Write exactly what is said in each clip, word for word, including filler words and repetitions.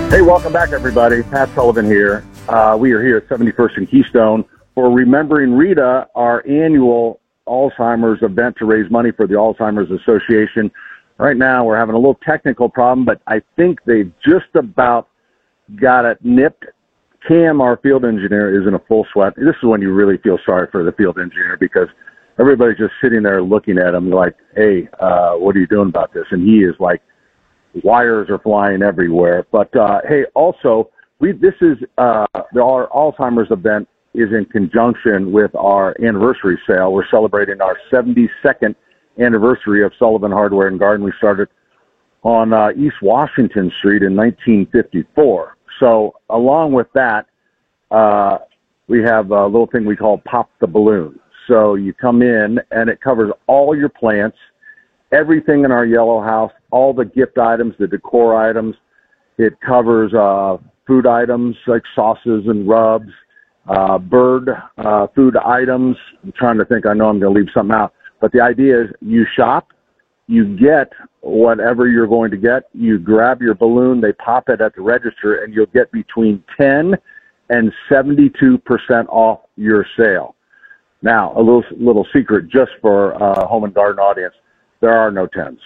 Hey, welcome back, everybody. Pat Sullivan here. Uh, we are here at seventy-first and Keystone for Remembering Rita, our annual Alzheimer's event to raise money for the Alzheimer's Association. Right now, we're having a little technical problem, but I think they've just about got it nipped. Cam, our field engineer, is in a full sweat. This is when you really feel sorry for the field engineer because everybody's just sitting there looking at him like, hey, uh, what are you doing about this? And he is like, wires are flying everywhere. But, uh, hey, also, we this is uh, our Alzheimer's event is in conjunction with our anniversary sale. We're celebrating our seventy-second anniversary of Sullivan Hardware and Garden. We started on uh, East Washington Street in nineteen fifty-four. So along with that, uh, we have a little thing we call Pop the Balloon. So you come in, and it covers all your plants, everything in our yellow house, all the gift items, the decor items. It covers uh, food items like sauces and rubs, uh, bird uh, food items. I'm trying to think. I know I'm going to leave something out. But the idea is you shop, you get whatever you're going to get, you grab your balloon, they pop it at the register, and you'll get between ten and seventy-two percent off your sale. Now, a little little secret just for uh, home and garden audience. There are no tens.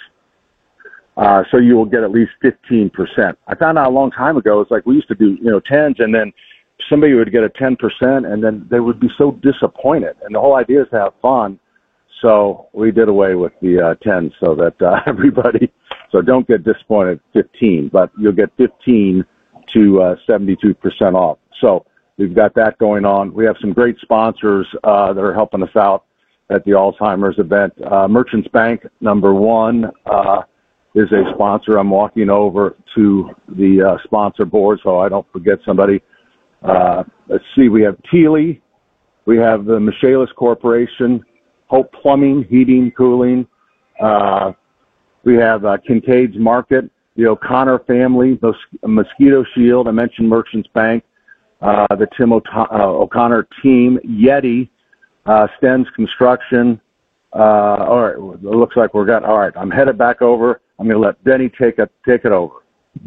Uh, so you will get at least fifteen percent. I found out a long time ago, it's like we used to do, you know, tens, and then somebody would get a ten percent, and then they would be so disappointed. And the whole idea is to have fun. So we did away with the uh, tens so that uh, everybody, so don't get disappointed, fifteen, but you'll get fifteen to uh, seventy-two percent off. So we've got that going on. We have some great sponsors uh, that are helping us out at the Alzheimer's event. Uh, Merchants Bank, number one, uh, is a sponsor. I'm walking over to the uh, sponsor board so I don't forget somebody. Uh, let's see, we have Thiele, we have the Michaelis Corporation, Hope Plumbing, Heating, Cooling. Uh, we have uh, Kincaid's Market, the O'Connor family, Mos- Mosquito Shield. I mentioned Merchants Bank, uh, the Tim o- uh, O'Connor team, Yeti, Uh, Stens Construction. Uh, all right, it looks like we're got. All right, I'm headed back over. I'm going to let Benny take it take it over.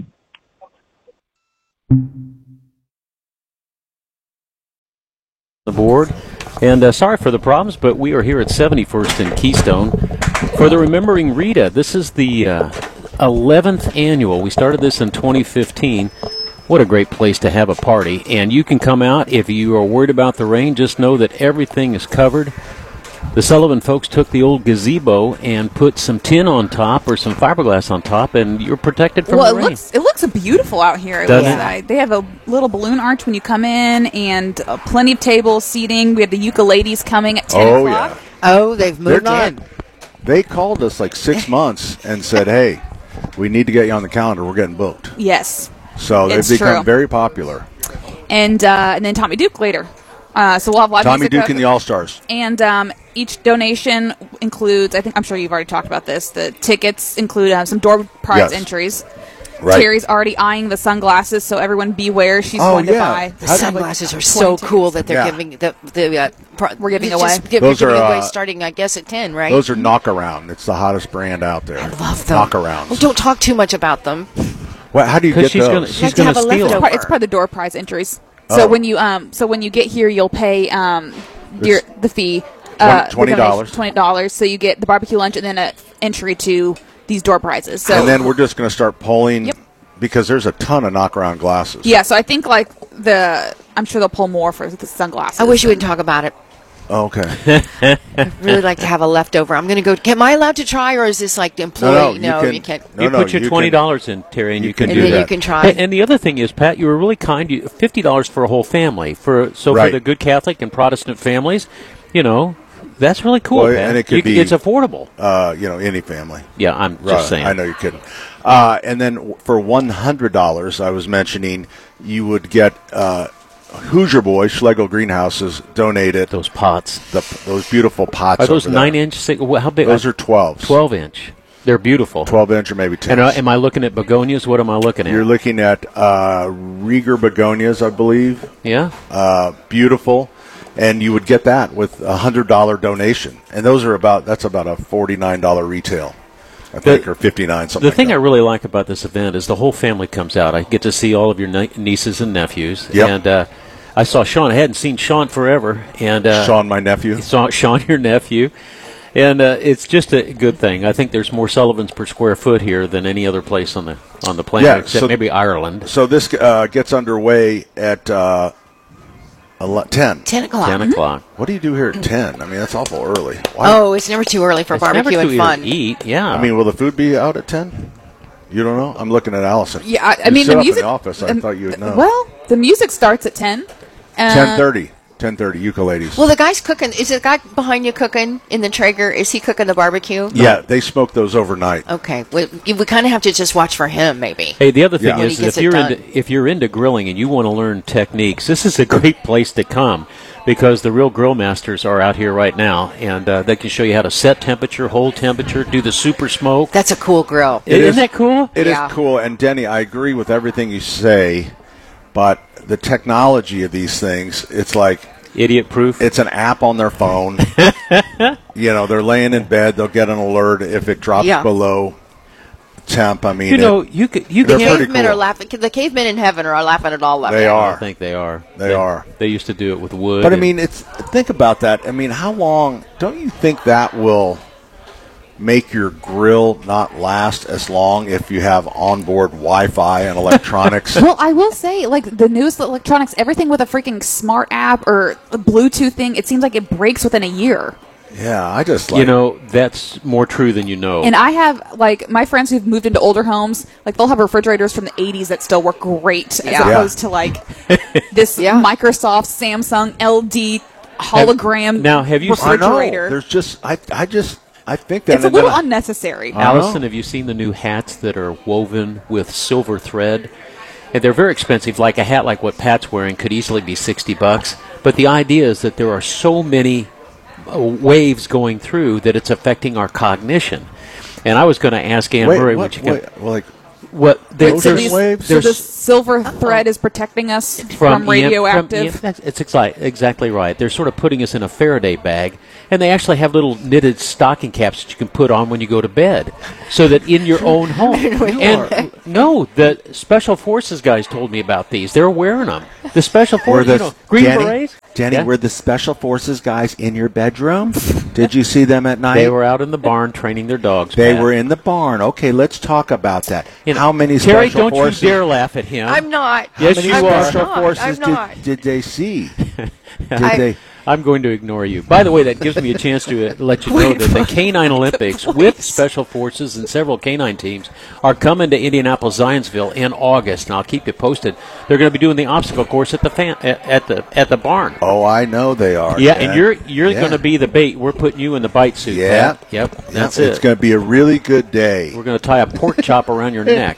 The board, and uh, sorry for the problems, but we are here at seventy-first and Keystone for the Remembering Rita. This is the uh, eleventh annual. We started this in twenty fifteen. What a great place to have a party. And you can come out. If you are worried about the rain, just know that everything is covered. The Sullivan folks took the old gazebo and put some tin on top or some fiberglass on top, and you're protected from well, the it rain. Looks, it looks beautiful out here. Doesn't it? Uh, they have a little balloon arch when you come in, and uh, plenty of tables, seating. We have the ukuleles coming at ten oh, o'clock. Yeah. Oh, they've moved not, in. They called us like six months and said, hey, we need to get you on the calendar. We're getting booked. Yes. So they've It's become true. very popular. And uh, and then Tommy Duke later. Uh, so we'll have live Tommy music Duke up. and the All-Stars. And um, each donation includes, I think, I'm sure you've already talked about this, the tickets include uh, some door prize Yes. entries. Right. Terry's already eyeing the sunglasses, so everyone beware. She's Oh, going yeah. to buy. The How- sunglasses like are so twenty cool that they're Yeah. giving the the uh, pro- We're giving it's away. just give- Those giving are, away uh, starting, I guess, at ten, right? Those are Knockaround. It's the hottest brand out there. I love them. Knockarounds. Well, don't talk too much about them. Well, how do you 'Cause get she's those? gonna- she's Like to going have to a steal It's them. leftover. part, it's part of the door prize entries. So Oh. when you um so when you get here, you'll pay um your, the fee uh, twenty the donation, dollars. twenty dollars. So you get the barbecue lunch and then an entry to these door prizes. So And then we're just going to start pulling Yep. because there's a ton of Knockaround glasses. yeah, so I think like the I'm sure they'll pull more for the sunglasses. I wish you wouldn't talk about it. Oh, okay. I'd really like to have a leftover. I'm going to go. Am I allowed to try, or is this like the employee? no, you can- can't. No, you no, put your you twenty can- dollars in, Terry, and you, you can can do And then that. you can try. And, and the other thing is, Pat, you were really kind. You, fifty dollars for a whole family. For so Right. for the good Catholic and Protestant families, you know, that's really cool. Well, Pat. and it could You- be- it's affordable. Uh, you know, any family. Yeah, I'm Right. just saying. I know you're kidding. Uh, and then w- for one hundred dollars, I was mentioning, you would get uh, Hoosier Boy, Schlegel Greenhouses, donated Those pots. the, those beautiful pots. Are those over there. nine inch? Six, wh- how big? Those are twelve. twelve inch. They're beautiful. twelve inch or maybe ten. And uh, am I looking at begonias? What am I looking at? You're looking at uh, Rieger begonias, I believe. yeah. Uh, beautiful. And you would get that with a one hundred dollars donation. And those are about, that's about a forty-nine dollars retail. I think, or fifty-nine, something The thing like I that. really like about this event is the whole family comes out. I get to see all of your nie- nieces and nephews. Yep. And uh, I saw Sean. I hadn't seen Sean forever. And uh, Sean, my nephew. saw Sean, your nephew. And uh, it's just a good thing. I think there's more Sullivans per square foot here than any other place on the on the planet, Yeah, except so- maybe Ireland. So this uh, gets underway at uh, ele- ten. Ten o'clock. Ten o'clock. What do you do here at ten? I mean, that's awful early. Why? Oh, it's never too early for It's never barbecue too and fun. early to eat. Yeah. I mean, will the food be out at ten? You don't know? I'm looking at Allison. Yeah, I, I You mean sit the up music. in the office. I um, thought you would know. Well, the music starts at ten. Uh, ten thirty. ten thirty, ukuleles. Well, the guy's cooking. Is the guy behind you cooking in the Traeger? Is he cooking the barbecue? yeah, they smoke those overnight. Okay. We, we kind of have to just watch for him, maybe. Hey, the other thing Yeah. When is, he gets if it you're done. into if you're into grilling and you want to learn techniques, this is a great place to come because the real grill masters are out here right now, and uh, they can show you how to set temperature, hold temperature, do the super smoke. That's a cool grill. It Isn't is- that cool? It is Yeah. cool. And Denny, I agree with everything you say, but the technology of these things, it's like Idiot proof. it's an app on their phone. You know, they're laying in bed, they'll get an alert if it drops Yeah. below temp. I mean, you know, it- you could you They're can't. pretty Cavemen cool. are laughing. The cavemen in heaven are laughing at all of They it. are. I think they are. They are. They used to do it with wood. But I and- mean, it's think about that. I mean, how long don't you think that will make your grill not last as long if you have onboard Wi-Fi and electronics? Well, I will say, like the newest electronics, everything with a freaking smart app or the Bluetooth thing, it seems like it breaks within a year. Yeah, I just like you know, that's more true than you know. And I have, like, my friends who've moved into older homes, like, they'll have refrigerators from the eighties that still work great as Yeah. opposed to, like, this Yeah. Microsoft, Samsung, L D hologram now, have you seen- I know. refrigerator. There's just I I just I think that It's a and then little I- unnecessary. I Allison, know. have you seen the new hats that are woven with silver thread? And they're very expensive. Like a hat like what Pat's wearing could easily be sixty bucks. But the idea is that there are so many uh, waves going through that it's affecting our cognition. And I was going to ask Anne wait, Murray what, what you can, wait, well, like what there, Wait, so there's, these- waves? So there's the silver thread is protecting us from, E M radioactive. from E M that's, it's exactly, exactly right. They're sort of putting us in a Faraday bag, and they actually have little knitted stocking caps that you can put on when you go to bed, so that in your own home. And no, the Special Forces guys told me about these. They're wearing them. The Special Forces, you know, Green Jenny, Berets. Jenny, Yeah. were the Special Forces guys in your bedroom? Did you see them at night? They were out in the barn training their dogs. They Pat. were in the barn. Okay, let's talk about that. You know, How many Terry, Special don't Forces? you dare laugh at him. I'm not. Yes, How many you I'm are. Special not. Forces I'm did, not. did they see? Did I- they? I'm going to ignore you. By the way, that gives me a chance to uh, let you know that the Canine Olympics with Special Forces and several canine teams are coming to Indianapolis Zionsville in August, and I'll keep you posted. They're going to be doing the obstacle course at the fan, at, at the at the barn. oh, I know they are. Yeah, and you're you're Yeah. going to be the bait. We're putting you in the bite suit. Yeah. Pat. Yep. That's It's it. going to be a really good day. We're going to tie a pork chop around your neck.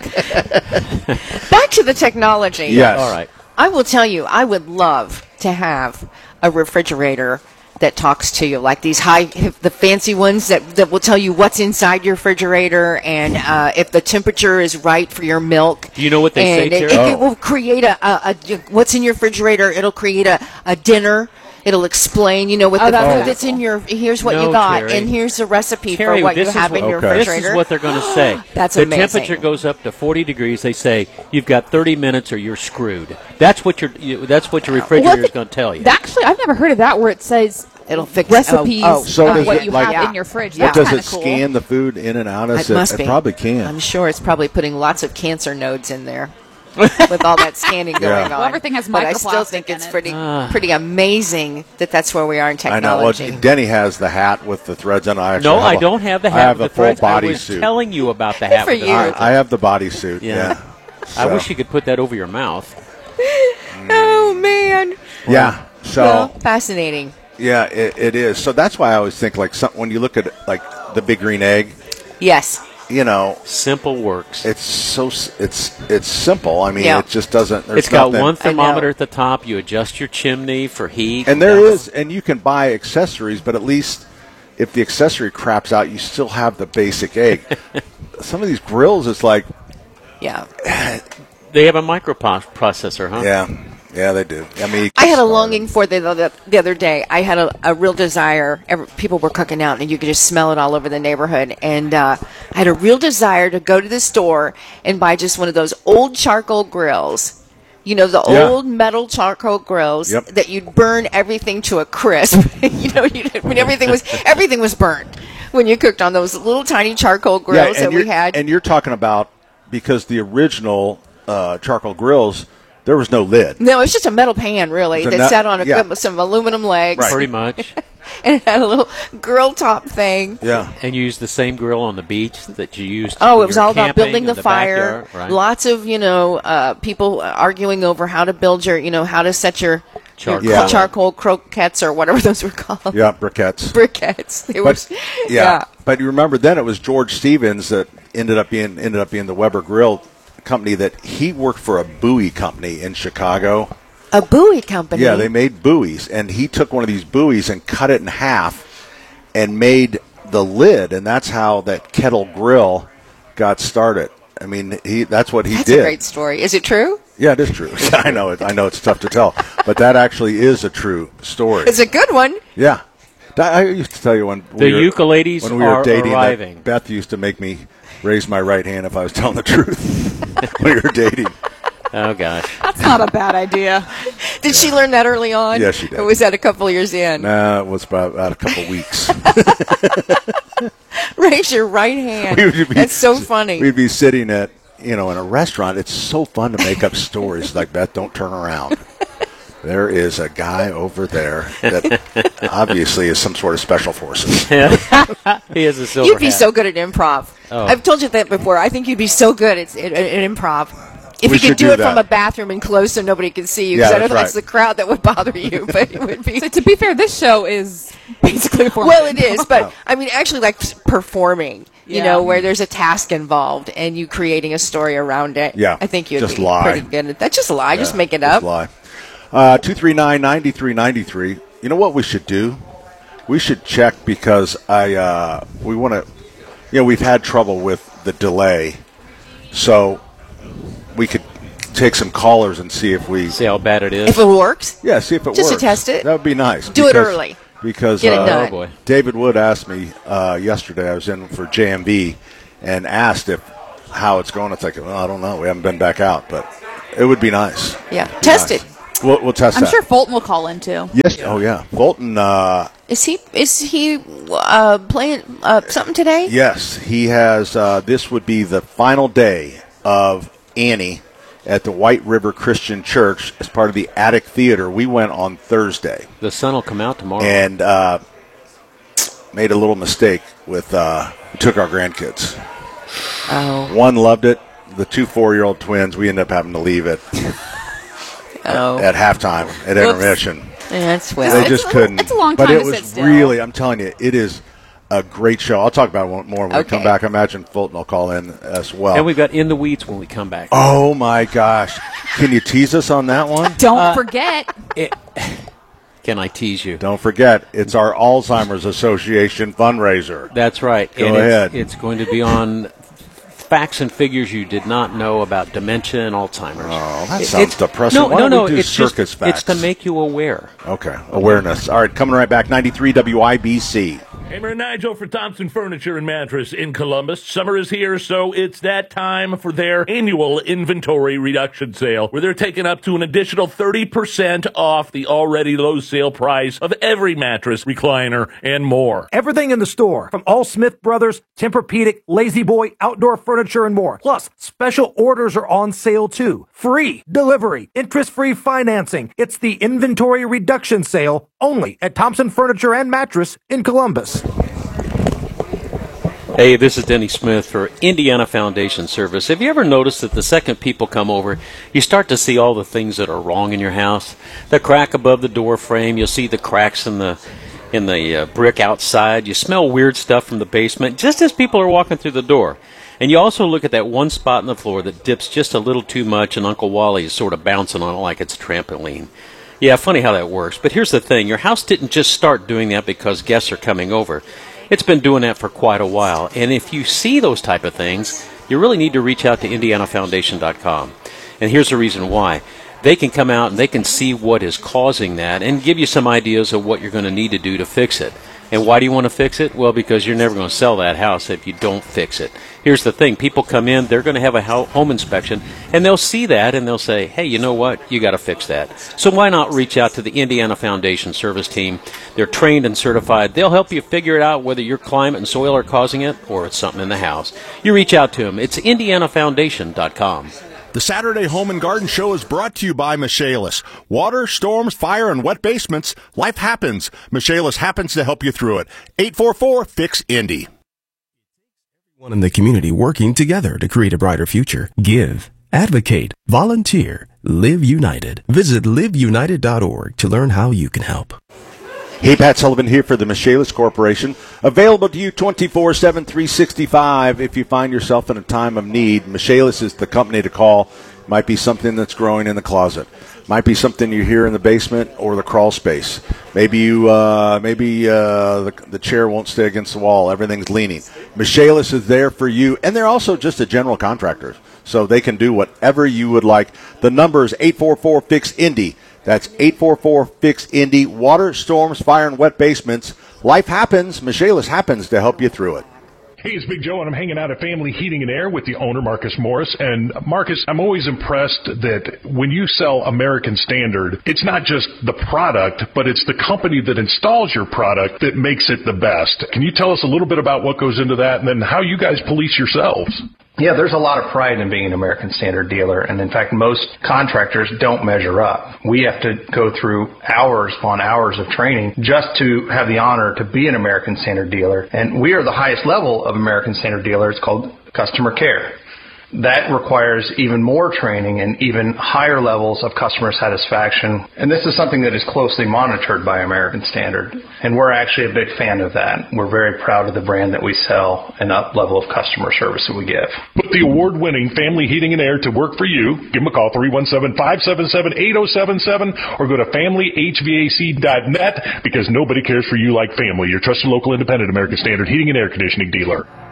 Back to the technology. Yes. All right. I will tell you, I would love to have a refrigerator that talks to you, like these high, the fancy ones that, that will tell you what's inside your refrigerator and uh, if the temperature is right for your milk. Do you know what they say, and it, Terry? it, it will create a, a, a what's in your refrigerator. It'll create a, a dinner. It'll explain, you know, with Oh, the that's food cool. that's in your. Here's what No, you got, Terry. and here's the recipe Terry, for what you this is have what- in your Okay. This refrigerator. is what they're going to say. That's the amazing. temperature goes up to forty degrees. They say you've got thirty minutes or you're screwed. That's what your you, that's what your refrigerator is going to tell you. Actually, I've never heard of that where it says It'll fix recipes Oh, oh. So of does what it, you like- have Yeah. in your fridge. Yeah. That's Does kind it of cool. scan the food in and out? It It, must it be. probably can. I'm sure it's probably putting lots of cancer nodes in there with all that scanning going Yeah. on. Well, everything has but I still microplastic think in it's it. pretty Ah. pretty amazing that that's where we are in I know. Well, technology. Denny has the hat with the threads on. I actually no, have I a- don't have the I hat have with the the threads. full I body was suit. telling you about the hat for with the you. threads. I, I have the bodysuit. Yeah. Yeah. I So- wish you could put that over your mouth. Oh man! Yeah. So Well, fascinating. yeah, it, it is. So that's why I always think like some, when you look at like the big green egg, Yes. you know, Simple works. it's so s- it's it's simple. I mean, Yeah. it just doesn't. There's It's got nothing- one I know. thermometer at the top. You adjust your chimney for heat. and there That's- is, and you can buy accessories, but at least if the accessory craps out, you still have the basic egg. Some of these grills, it's like, Yeah. They have a microprocessor, huh? yeah, yeah, they do. I mean, you I can had a start longing for the, the the other day. I had a, a real desire. Every, people were cooking out, and you could just smell it all over the neighborhood. And uh, I had a real desire to go to the store and buy just one of those old charcoal grills. You know, the Yeah. old metal charcoal grills Yep. that you'd burn everything to a crisp. you know, you when everything was everything was burned when you cooked on those little tiny charcoal grills and that we you're- had. And you're talking about because the original uh, charcoal grills, there was no lid. No, it's just a metal pan, really, It's a that nut- sat on a, yeah. some aluminum legs. Right. Pretty much. And it had a little grill top thing. Yeah. And you used the same grill on the beach that you used. Oh, when it was you were all about camping building in the, fire. backyard, right? Lots of, you know, uh, people arguing over how to build your, you know, how to set your, your Charcoal. Yeah. charcoal croquettes or whatever those were called. Yeah, briquettes. Briquettes. They But, were, yeah. But you remember then it was George Stevens that ended up being ended up being the Weber Grill company that he worked for a buoy company in Chicago. A buoy company. Yeah, they made buoys, and he took one of these buoys and cut it in half and made the lid, and that's how that kettle grill got started. I mean, he that's what he That's did. a great story. Is it true? Yeah, it is true. I know it. I know it's tough to tell, but that actually is a true story. It's a good one. Yeah. I used to tell you when The we were, ukuleles when we were are dating, that arriving. Beth used to make me raise my right hand if I was telling the truth when we were dating. Oh, gosh. That's not a bad idea. Did she learn that early on? Yes, she did. Or was that a couple of years in? Nah, it was about, about a couple weeks. Raise your right hand. We would be- That's so funny. We'd be sitting at, you know, in a restaurant. It's so fun to make up stories like Beth, don't turn around. There is a guy over there that obviously is some sort of special forces. He has a silver You'd be hat. so good at improv. Oh. I've told you that before. I think you'd be so good at, at, at improv. If We you could should do, do it from that. a bathroom and close so nobody could see you. Yeah, 'cause I know that's that's right. the crowd that would bother you, but it would be. So to be fair, this show is basically a form Well, of it is, but I mean, actually, like performing, you Yeah. know, where there's a task involved and you creating a story around it. Yeah, I think you'd just be lie. pretty good at that. Just lie, just Yeah, make it just up. Lie. Uh, two three nine, nine three nine three. You know what we should do? We should check because I uh, we want to. You know, we've had trouble with the delay, so we could take some callers and see if we. See how bad it is. If it works, Yeah, see if it Just to works. test it. That would be nice. Do it because- early. Because Get it uh, done. Oh, boy. David Wood asked me uh, yesterday. I was in for J M B and asked if how it's going. It's like, well, I don't know. We haven't been back out, but it would be nice. yeah, Be test nice. it. We'll, we'll test I'm that. sure Fulton will call in too. Yes. Oh yeah. Fulton. Uh, Is he is he uh, playing uh, something today? yes, he has. Uh, this would be the final day of Annie at the White River Christian Church as part of the Attic Theater. We went on Thursday The sun will come out tomorrow. and uh, made a little mistake with. Uh, we took our grandkids. Oh, One loved it. The two four-year-old twins. We ended up having to leave it oh, at halftime at Whoops. intermission. that's They well. It's just a- couldn't. it's a long but time it to was sit still. really. I'm telling you, it is a great show. I'll talk about it more when we come Okay. back. I imagine Fulton will call in as well. and we've got In the Weeds when we come back. oh my gosh! Can you tease us on that one? Don't Uh, forget, It- can I tease you? Don't forget, it's our Alzheimer's Association fundraiser. That's right. Go and ahead. It's, it's going to be on facts and figures you did not know about dementia and Alzheimer's. Oh, that It- sounds it's- depressing. No, Why no, don't we no. do it's circus just, facts? It's to make you aware. Okay, awareness. All right, coming right back. ninety-three W I B C. Hammer and Nigel for Thompson Furniture and Mattress in Columbus. Summer is here, so it's that time for their annual inventory reduction sale, where they're taking up to an additional thirty percent off the already low sale price of every mattress, recliner, and more. Everything in the store, from all Smith Brothers, Tempur-Pedic, Lazy Boy, outdoor furniture, and more. Plus, special orders are on sale too. Free delivery, interest-free financing. It's the inventory reduction sale only at Thompson Furniture and Mattress in Columbus. Hey, this is Denny Smith for Indiana Foundation Service. Have you ever noticed that the second people come over, you start to see all the things that are wrong in your house? The crack above the door frame, you'll see the cracks in the in the uh, brick outside. You smell weird stuff from the basement just as people are walking through the door. And you also look at that one spot in the floor that dips just a little too much and Uncle Wally is sort of bouncing on it like it's a trampoline. Yeah, funny how that works. But here's the thing. Your house didn't just start doing that because guests are coming over. It's been doing that for quite a while. And if you see those type of things, you really need to reach out to indiana foundation dot com. And here's the reason why. They can come out and they can see what is causing that and give you some ideas of what you're going to need to do to fix it. And why do you want to fix it? Well, because you're never going to sell that house if you don't fix it. Here's the thing. People come in, they're going to have a home inspection, and they'll see that, and they'll say, hey, you know what? You got to fix that. So why not reach out to the Indiana Foundation service team? They're trained and certified. They'll help you figure it out whether your climate and soil are causing it or it's something in the house. You reach out to them. It's indiana foundation dot com. The Saturday Home and Garden Show is brought to you by Michaelis. Water, storms, fire, and wet basements. Life happens. Michaelis happens to help you through it. eight four four, F I X, Indy. Everyone in the community working together to create a brighter future. Give, advocate, volunteer, live united. Visit live united dot org to learn how you can help. Hey, Pat Sullivan here for the Michaelis Corporation. Available to you twenty-four seven, three sixty-five if you find yourself in a time of need. Michaelis is the company to call. Might be something that's growing in the closet. Might be something you hear in the basement or the crawl space. Maybe you, uh, maybe uh, the, the chair won't stay against the wall. Everything's leaning. Michaelis is there for you, and they're also just a general contractor, so they can do whatever you would like. The number is eight four four, F I X, Indy. That's eight four four, F I X, Indy. Water, storms, fire, and wet basements. Life happens. Michaelis happens to help you through it. Hey, it's Big Joe, and I'm hanging out at Family Heating and Air with the owner, Marcus Morris. And Marcus, I'm always impressed that when you sell American Standard, it's not just the product, but it's the company that installs your product that makes it the best. Can you tell us a little bit about what goes into that and then how you guys police yourselves? Yeah, there's a lot of pride in being an American Standard dealer, and in fact, most contractors don't measure up. We have to go through hours upon hours of training just to have the honor to be an American Standard dealer, and we are the highest level of American Standard dealer. It's called customer care. That requires even more training and even higher levels of customer satisfaction. And this is something that is closely monitored by American Standard. And we're actually a big fan of that. We're very proud of the brand that we sell and up level of customer service that we give. Put the award-winning Family Heating and Air to work for you. Give them a call, three one seven, five seven seven, eight zero seven seven, or go to family h v a c dot net because nobody cares for you like family. Your trusted local independent American Standard heating and air conditioning dealer.